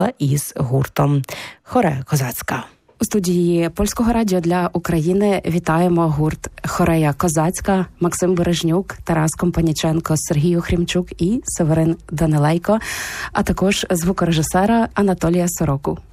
із гуртом «Хорея Козацька». У студії Польського радіо для України вітаємо гурт «Хорея Козацька», Максим Бережнюк, Тарас Компаніченко, Сергій Охрімчук і Северин Данилейко, а також звукорежисера Анатолія Сороку.